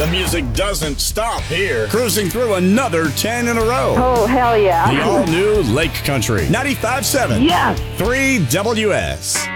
The music doesn't stop here. Cruising through another 10 in a row. Oh, hell yeah. The all-new Lake Country 95.7. Yes. 3WS.